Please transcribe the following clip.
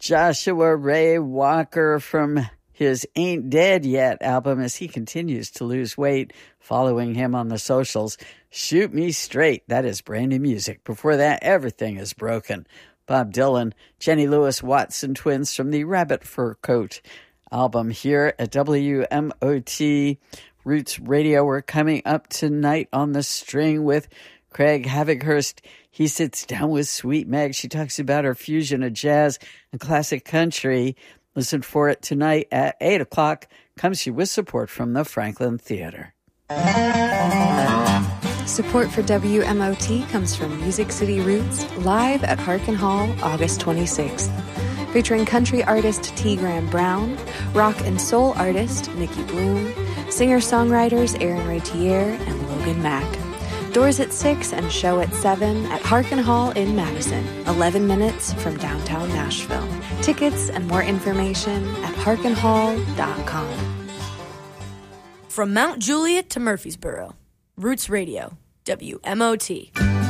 Joshua Ray Walker from his Ain't Dead Yet album as he continues to lose weight. Following him on the socials, Shoot Me Straight. That is brand new music. Before that, Everything Is Broken. Bob Dylan, Jenny Lewis Watson twins from the Rabbit Fur Coat album here at WMOT Roots Radio. We're coming up tonight on the string with Craig Havighurst. He sits down with Sweet Meg. She talks about her fusion of jazz and classic country. Listen for it tonight at 8 o'clock. Comes she with support from the Franklin Theater. Support for WMOT comes from Music City Roots, live at Harkin Hall, August 26th. Featuring country artist T. Graham Brown, rock and soul artist Nikki Bloom, singer-songwriters Aaron Ratier and Logan Mack. Doors at 6 and show at 7 at Harkin Hall in Madison, 11 minutes from downtown Nashville. Tickets and more information at harkinhall.com. From Mount Juliet to Murfreesboro, Roots Radio, WMOT.